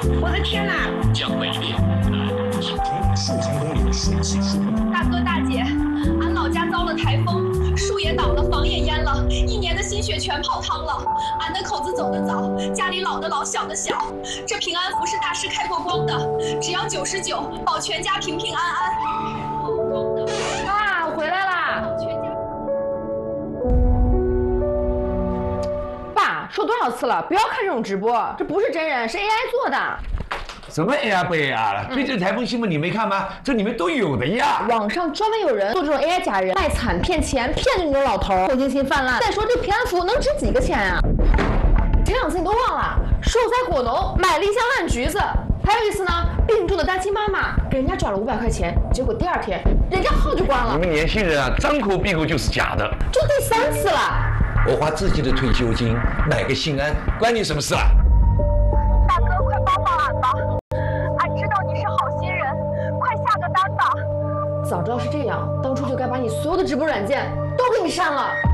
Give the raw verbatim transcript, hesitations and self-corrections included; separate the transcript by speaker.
Speaker 1: 我的天哪！
Speaker 2: 将会面临
Speaker 3: 数千公里的水汽疏通。
Speaker 1: 大哥大姐，俺老家遭了台风，树也倒了，房也淹了，一年的心血全泡汤了。俺的口子走得早，家里老的老，小的小。这平安符是大师开过光的，只要九十九，保全家平平安安。
Speaker 4: 爸，我回来啦！
Speaker 1: 全家。
Speaker 4: 爸，说多少次了，不要看这种直播，这不是真人，是 A I 做的。
Speaker 5: 什么 A I 不 A I 了？对这台风新闻你没看吗？这里面都有的呀。
Speaker 4: 网上专门有人做这种 A I 假人，卖惨骗钱，骗着你这种老头儿，恐惊心泛滥。再说这平安符能值几个钱啊？前两次你都忘了，说我在果农买了一箱烂橘子，还有一次呢，病重的单亲妈妈给人家转了五百块钱，结果第二天人家号就关了。
Speaker 5: 你们年轻人啊，张口闭口就是假的。
Speaker 4: 这第三次了。
Speaker 5: 我花自己的退休金买个心安，关你什么事啊？
Speaker 1: 大哥，快帮帮俺吧！俺知道你是好心人，快下个单吧！
Speaker 4: 早知道是这样，当初就该把你所有的直播软件都给你删了。